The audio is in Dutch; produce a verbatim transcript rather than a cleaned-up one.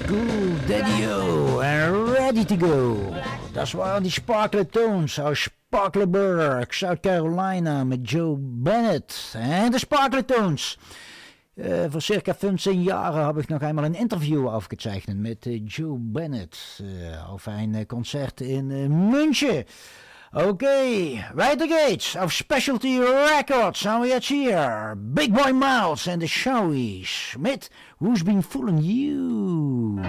Cool Daddy-O en Ready to Go. Dat waren die Sparkle Tones uit Sparkleburg, South Carolina met Joe Bennett. En de Sparkle Tones. Uh, voor circa vijftien jaar heb ik nog eenmaal een interview afgezeichnet met uh, Joe Bennett. Uh, over een uh, concert in uh, München. Oké, okay, weiter geht's. Auf Specialty Records haben wir jetzt hier Big Boy Miles and the Showies mit Who's Been Fooling You.